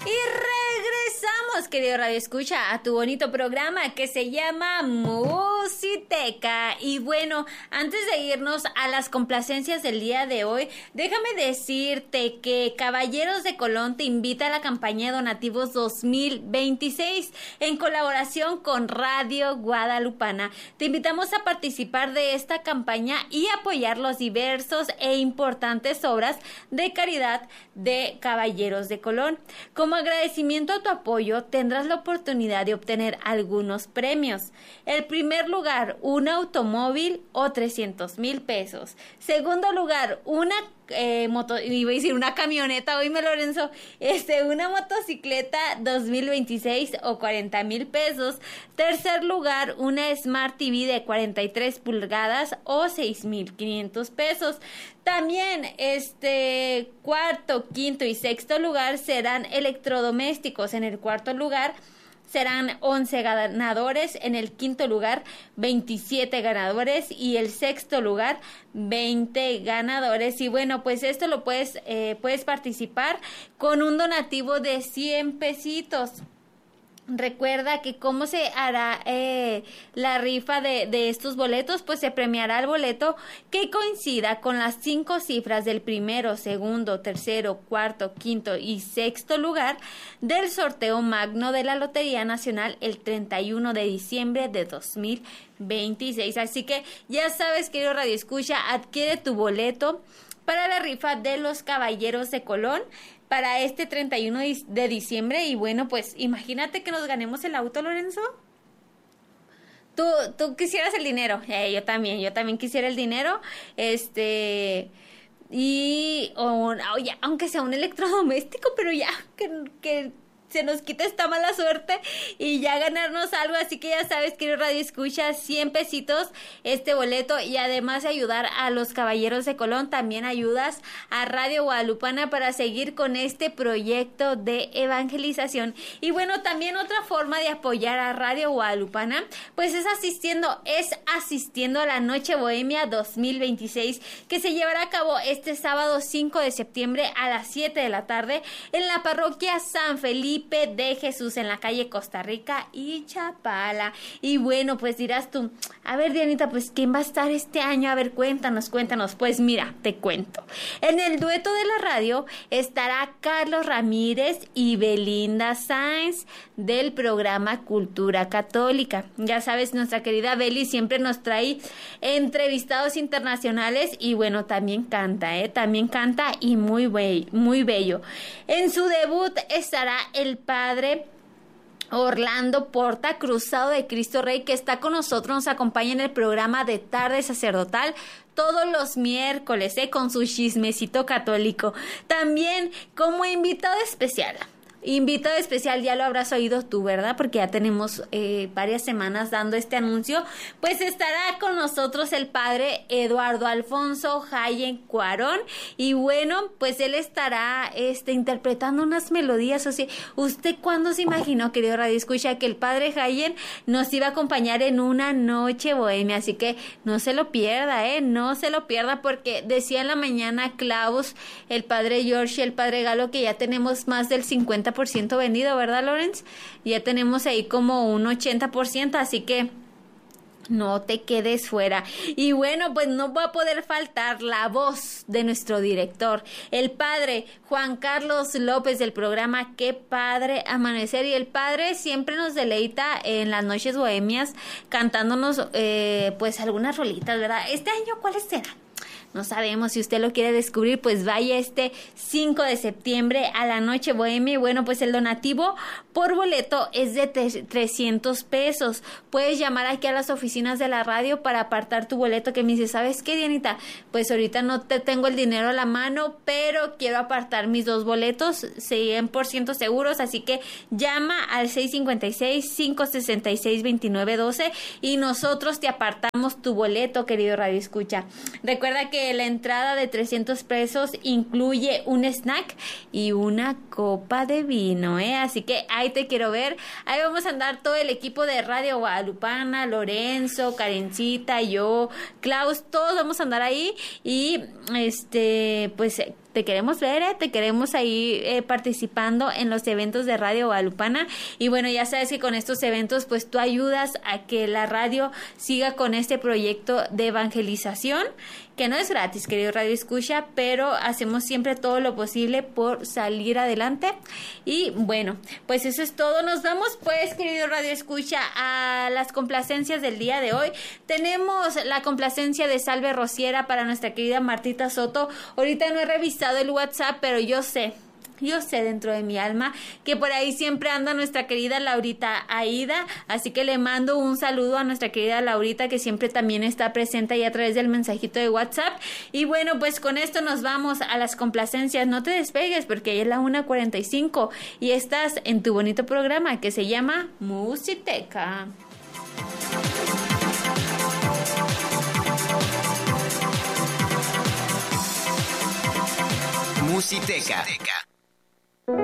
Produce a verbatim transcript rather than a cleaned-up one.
Y regresamos, querido Radio Escucha, a tu bonito programa que se llama Musiteca. Y bueno, antes de irnos a las complacencias del día de hoy, déjame decirte que Caballeros de Colón te invita a la campaña de donativos dos mil veintiséis en colaboración con Radio Guadalupana. Te invitamos a participar de esta campaña y apoyar los diversos e importantes obras de caridad de Caballeros de Colón. Como agradecimiento a tu apoyo, tendrás la oportunidad de obtener algunos premios. El primer lugar, un automóvil o trescientos mil pesos. Segundo lugar, una eh, moto, iba a decir una camioneta, oíme Lorenzo, este, una motocicleta dos mil veintiséis o cuarenta mil pesos. Tercer lugar, una Smart T V de cuarenta y tres pulgadas o seis mil quinientos pesos. También, este, cuarto, quinto y sexto lugar serán electrodomésticos. En el cuarto lugar serán once ganadores, en el quinto lugar veintisiete ganadores y el sexto lugar veinte ganadores. Y bueno, pues esto lo puedes, eh, puedes participar con un donativo de cien pesitos. Recuerda que cómo se hará eh, la rifa de, de estos boletos, pues se premiará el boleto que coincida con las cinco cifras del primero, segundo, tercero, cuarto, quinto y sexto lugar del sorteo magno de la Lotería Nacional el treinta y uno de diciembre de dos mil veintiséis. Así que ya sabes, querido Radio Escucha, adquiere tu boleto para la rifa de los Caballeros de Colón para este treinta y uno de diciembre. Y bueno, pues imagínate que nos ganemos el auto, Lorenzo. Tú, tú quisieras el dinero. Eh, yo también, yo también quisiera el dinero. Este, y, o, oye, aunque sea un electrodoméstico, pero ya, que, que se nos quita esta mala suerte y ya ganarnos algo. Así que ya sabes, querido Radio Escucha, cien pesitos este boleto, y además de ayudar a los Caballeros de Colón, también ayudas a Radio Guadalupana para seguir con este proyecto de evangelización. Y bueno, también otra forma de apoyar a Radio Guadalupana, pues es asistiendo, es asistiendo a la Noche Bohemia dos mil veintiséis, que se llevará a cabo este sábado cinco de septiembre a las siete de la tarde en la parroquia San Felipe de Jesús, en la calle Costa Rica y Chapala. Y bueno, pues dirás tú, a ver, Dianita, pues ¿quién va a estar este año? A ver, cuéntanos, cuéntanos. Pues mira, te cuento. En el dueto de la radio estará Carlos Ramírez y Belinda Sáenz del programa Cultura Católica. Ya sabes, nuestra querida Beli siempre nos trae entrevistados internacionales y bueno, también canta, ¿eh? También canta y muy, be- muy bello. En su debut estará el padre Orlando Porta, Cruzado de Cristo Rey, que está con nosotros, nos acompaña en el programa de Tarde Sacerdotal todos los miércoles, ¿eh? Con su chismecito católico. También como invitado especial, invitado especial, ya lo habrás oído tú, ¿verdad? Porque ya tenemos eh, varias semanas dando este anuncio. Pues estará con nosotros el padre Eduardo Alfonso Jayen Cuarón. Y bueno, pues él estará este, interpretando unas melodías. O sea, ¿usted cuándo se imaginó, querido Radio Escucha, que el padre Jayen nos iba a acompañar en una noche bohemia? Así que no se lo pierda, ¿eh? No se lo pierda, porque decía en la mañana Klaus, el padre George y el padre Galo, que ya tenemos más del cincuenta por ciento vendido, ¿verdad, Lorenz? Ya tenemos ahí como un ochenta por ciento, así que no te quedes fuera. Y bueno, pues no va a poder faltar la voz de nuestro director, el padre Juan Carlos López, del programa Qué Padre Amanecer. Y el padre siempre nos deleita en las noches bohemias cantándonos eh, pues algunas rolitas, ¿verdad? Este año, ¿cuáles serán? No sabemos. Si usted lo quiere descubrir, pues vaya este cinco de septiembre a la Noche Bohemia. Y bueno, pues el donativo por boleto es de trescientos pesos. Puedes llamar aquí a las oficinas de la radio para apartar tu boleto, que me dice, ¿sabes qué, Dianita? Pues ahorita no te tengo el dinero a la mano, pero quiero apartar mis dos boletos cien por ciento seguros. Así que llama al seis cinco seis, cinco seis seis, dos nueve uno dos y nosotros te apartamos tu boleto, querido Radio Escucha. Recuerda que la entrada de trescientos pesos incluye un snack y una copa de vino, ¿eh? Así que ahí te quiero ver. Ahí vamos a andar todo el equipo de Radio Guadalupana, Lorenzo, Karencita, yo, Klaus, todos vamos a andar ahí. Y este, pues te queremos ver, ¿eh? Te queremos ahí eh, participando en los eventos de Radio Guadalupana. Y bueno, ya sabes que con estos eventos pues tú ayudas a que la radio siga con este proyecto de evangelización, que no es gratis, querido Radio Escucha, pero hacemos siempre todo lo posible por salir adelante. Y bueno, pues eso es todo. Nos vamos pues, querido Radio Escucha, a las complacencias del día de hoy. Tenemos la complacencia de Salve Rociera para nuestra querida Martita Soto. Ahorita no he revisado el WhatsApp, pero yo sé Yo sé dentro de mi alma que por ahí siempre anda nuestra querida Laurita Aida, así que le mando un saludo a nuestra querida Laurita, que siempre también está presente ahí a través del mensajito de WhatsApp. Y bueno, pues con esto nos vamos a las complacencias. No te despegues porque ya es la una cuarenta y cinco y estás en tu bonito programa que se llama Musiteca. Musiteca.